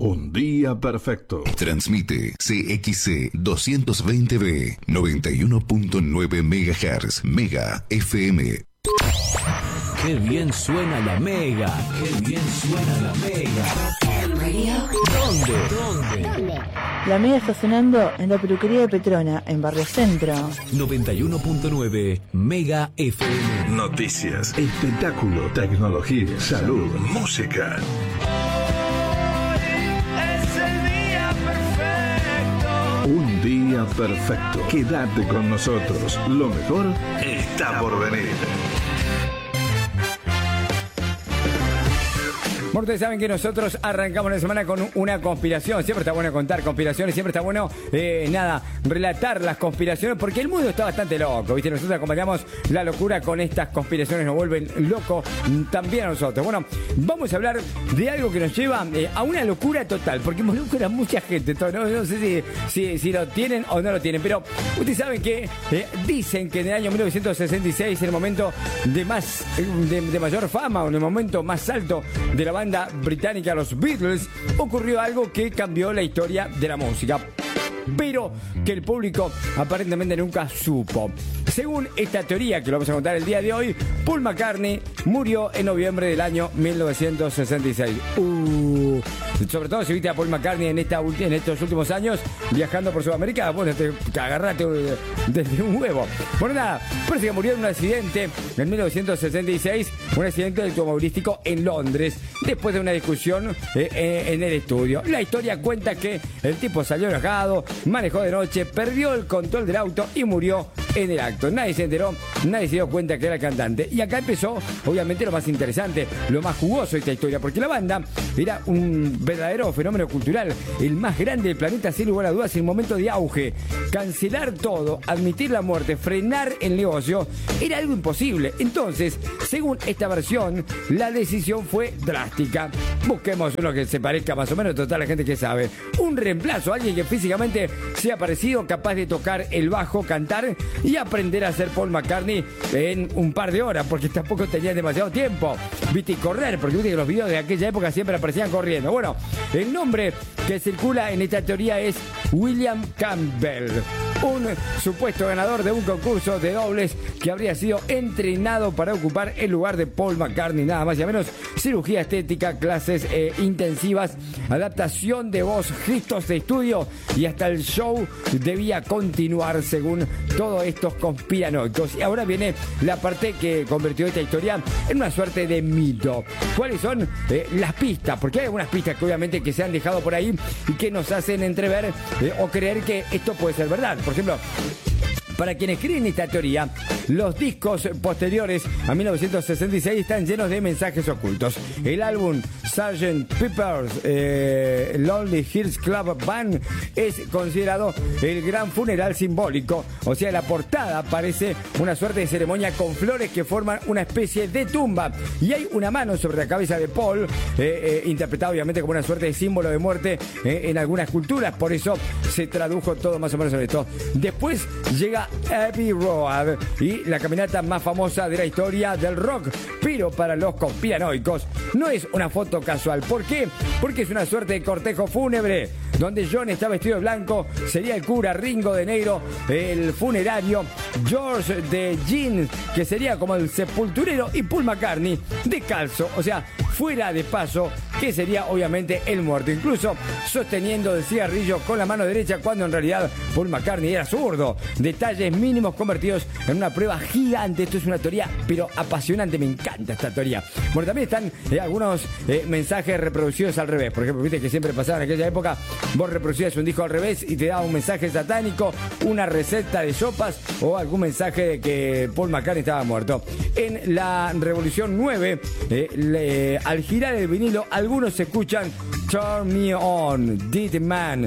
Un día perfecto. Transmite CXC 220B 91.9 MHz Mega FM. Qué bien suena la Mega. Qué bien suena la Mega. ¿Dónde? La Mega está sonando en la peluquería de Petrona, en Barrio Centro. 91.9 Mega FM. Noticias, espectáculo, tecnología, salud, música. Un día perfecto. Quédate con nosotros. Lo mejor está por venir. Bueno, ustedes saben que nosotros arrancamos la semana con una conspiración. Siempre está bueno contar conspiraciones, siempre está bueno, relatar las conspiraciones, porque el mundo está bastante loco, ¿viste? Nosotros acompañamos la locura con estas conspiraciones, nos vuelven locos también a nosotros. Bueno, vamos a hablar de algo que nos lleva a una locura total, porque involucra a mucha gente. No sé si lo tienen o no lo tienen, pero ustedes saben que dicen que en el año 1966, en el momento de mayor fama, o en el momento más alto de la banda británica Los Beatles, ocurrió algo que cambió la historia de la música, pero que el público aparentemente nunca supo. Según esta teoría que lo vamos a contar el día de hoy, Paul McCartney murió en noviembre del año 1966. Sobre todo si viste a Paul McCartney en estos últimos años viajando por Sudamérica, bueno, te agarrate desde un huevo. Bueno, nada, parece que murió en un accidente en 1966, un accidente automovilístico en Londres, después de una discusión en el estudio. La historia cuenta que el tipo salió enojado, manejó de noche, perdió el control del auto y murió en el acto. Nadie se enteró, nadie se dio cuenta que era el cantante. Y acá empezó, obviamente, lo más interesante, lo más jugoso de esta historia, porque la banda era un verdadero fenómeno cultural, el más grande del planeta, sin lugar a dudas, en el momento de auge. Cancelar todo, admitir la muerte, frenar el negocio, era algo imposible. Entonces, según esta versión, la decisión fue drástica. Busquemos uno que se parezca más o menos a toda la gente que sabe. Un reemplazo, alguien que físicamente sea parecido, capaz de tocar el bajo, cantar y aprender a ser Paul McCartney en un par de horas, porque tampoco tenía demasiado tiempo. Viste, y correr, porque viste que los videos de aquella época siempre aparecían corriendo. Bueno, el nombre que circula en esta teoría es William Campbell, un supuesto ganador de un concurso de dobles que habría sido entrenado para ocupar el lugar de Paul McCartney, nada más y menos. Cirugía estética, clases intensivas, adaptación de voz, gestos de estudio y hasta el show debía continuar según todos estos conspiranoicos. Y ahora viene la parte que convirtió esta historia en una suerte de mito. ¿Cuáles son las pistas? Porque hay algunas pistas que obviamente que se han dejado por ahí y que nos hacen entrever o creer que esto puede ser verdad. Por ejemplo, para quienes creen esta teoría, los discos posteriores a 1966 están llenos de mensajes ocultos. El álbum Sgt. Pepper's Lonely Hearts Club Band es considerado el gran funeral simbólico. O sea, la portada parece una suerte de ceremonia con flores que forman una especie de tumba. Y hay una mano sobre la cabeza de Paul, interpretada obviamente como una suerte de símbolo de muerte en algunas culturas. Por eso se tradujo todo más o menos en esto. Después llega Abbey Road y la caminata más famosa de la historia del rock, pero para los conspiranoicos no es una foto casual. ¿Por qué? Porque es una suerte de cortejo fúnebre donde John está vestido de blanco, sería el cura, Ringo de negro, el funerario, George de jeans, que sería como el sepulturero, y Paul McCartney de calzo, o sea, fuera de paso, que sería obviamente el muerto, incluso sosteniendo el cigarrillo con la mano derecha cuando en realidad Paul McCartney era zurdo. Detalles mínimos convertidos en una prueba gigante. Esto es una teoría pero apasionante, me encanta esta teoría. Bueno, también están algunos mensajes reproducidos al revés. Por ejemplo, viste que siempre pasaba en aquella época, vos reproducías un disco al revés y te daba un mensaje satánico, una receta de sopas o algún mensaje de que Paul McCartney estaba muerto. En la Revolución 9, al girar el vinilo, algunos escuchan Turn Me On, Dead Man,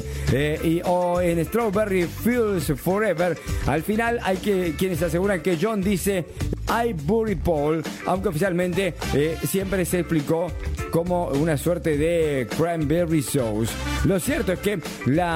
o en Strawberry Fields Forever. Al final hay quienes aseguran que John dice Ivory Paul, aunque oficialmente siempre se explicó como una suerte de cranberry sauce. Lo cierto es que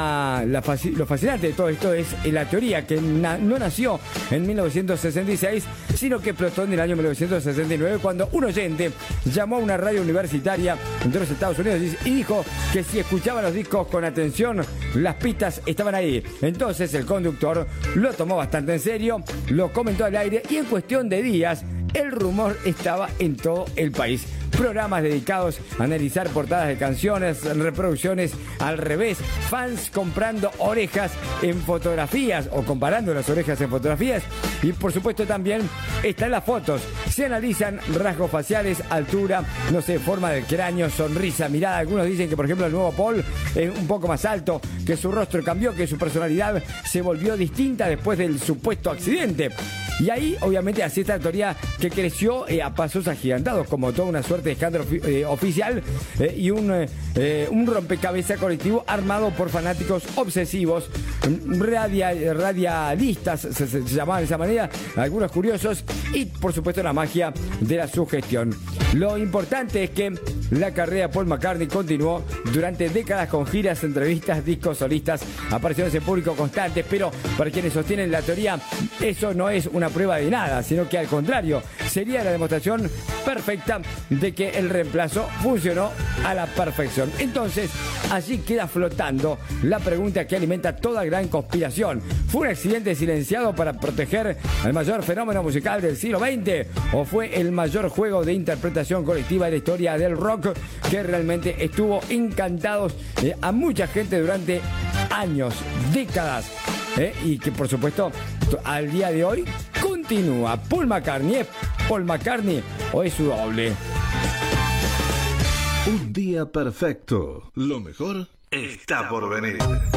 lo fascinante de todo esto es la teoría que no nació en 1966, sino que explotó en el año 1969 cuando un oyente llamó a una radio universitaria de los Estados Unidos y dijo que si escuchaban los discos con atención, las pistas estaban ahí. Entonces el conductor lo tomó bastante en serio, lo comentó al aire y en cuestión de días el rumor estaba en todo el país. Programas dedicados a analizar portadas de canciones, reproducciones al revés, fans comprando orejas en fotografías o comparando las orejas en fotografías y por supuesto también están las fotos. Se analizan rasgos faciales, altura, no sé, forma del cráneo, sonrisa, mirada. Algunos dicen que por ejemplo el nuevo Paul es un poco más alto, que su rostro cambió, que su personalidad se volvió distinta después del supuesto accidente. Y ahí, obviamente, así está la teoría que creció a pasos agigantados, como toda una suerte de escándalo oficial y un rompecabezas colectivo armado por fanáticos obsesivos, radialistas, se llamaban de esa manera, algunos curiosos, y por supuesto la magia de la sugestión. Lo importante es que la carrera de Paul McCartney continuó durante décadas con giras, entrevistas, discos solistas, apariciones en público constantes, pero para quienes sostienen la teoría, eso no es una prueba de nada, sino que al contrario, sería la demostración perfecta de que el reemplazo funcionó a la perfección. Entonces, allí queda flotando la pregunta que alimenta toda gran conspiración. ¿Fue un accidente silenciado para proteger al mayor fenómeno musical del siglo XX? ¿O fue el mayor juego de interpretación colectiva de la historia del rock que realmente estuvo encantados a mucha gente durante años, décadas? Y que por supuesto al día de hoy continúa. Paul McCartney, ¿es Paul McCartney o es su doble? Un día perfecto. Lo mejor está por venir.